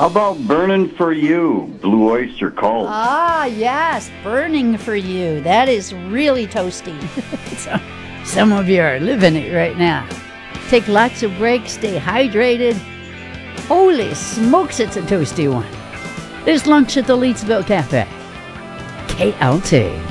How about Burning for You, Blue Oyster Cult? Ah, yes, Burning for You. That is really toasty. So, some of you are living it right now. Take lots of breaks, stay hydrated. Holy smokes, it's a toasty one. There's lunch at the Leedsville Cafe. KLT.